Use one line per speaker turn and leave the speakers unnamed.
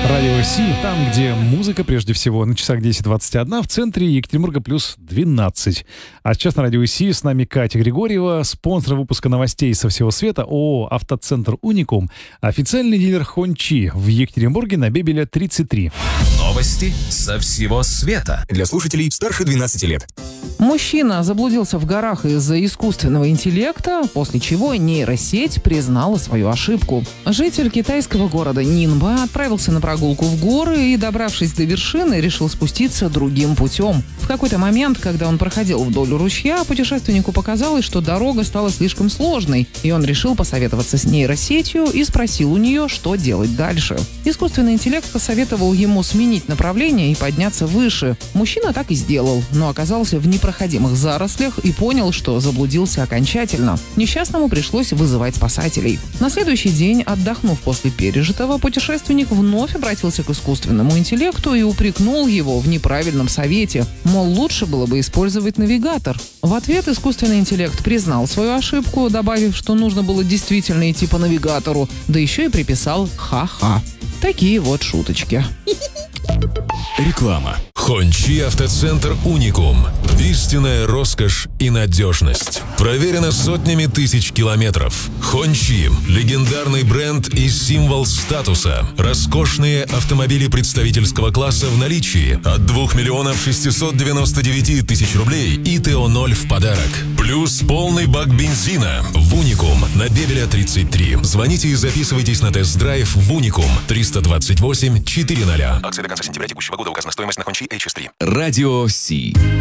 Радио Си, там, где музыка, прежде всего, на часах 10:21, в центре Екатеринбурга плюс 12. А сейчас на Радио Си с нами Катя Григорьева, спонсор выпуска новостей со всего света ООО «Автоцентр Уникум», официальный дилер Хончи в Екатеринбурге на Бебеля 33.
Новости со всего света.
Для слушателей старше 12 лет.
Мужчина заблудился в горах из-за искусственного интеллекта, после чего нейросеть признала свою ошибку. Житель китайского города Нинба отправился на прогулку в горы и, добравшись до вершины, решил спуститься другим путем. В какой-то момент, когда он проходил вдоль ручья, путешественнику показалось, что дорога стала слишком сложной, и он решил посоветоваться с нейросетью и спросил у нее, что делать дальше. Искусственный интеллект посоветовал ему сменить направление и подняться выше. Мужчина так и сделал, но оказался в непроходимых зарослях и понял, что заблудился окончательно. Несчастному пришлось вызывать спасателей. На следующий день, отдохнув после пережитого, путешественник вновь обратился к искусственному интеллекту и упрекнул его в неправильном совете. Мол, лучше было бы использовать навигатор. В ответ искусственный интеллект признал свою ошибку, добавив, что нужно было действительно идти по навигатору, да еще и приписал «ха-ха». Такие вот шуточки.
Реклама.
Хончи Автоцентр Уникум. Истинная роскошь и надежность. Проверено сотнями тысяч километров. Хончи – легендарный бренд и символ статуса. Роскошные автомобили представительского класса в наличии. От 2 миллионов 699 тысяч рублей и ТО-0 в подарок. Плюс полный бак бензина в Уникум на Бебеля 33. Звоните и записывайтесь на тест-драйв в Уникум 328 400.
Акция до конца сентября текущего года. Указана стоимость на Хончи HS3.
Радио Си.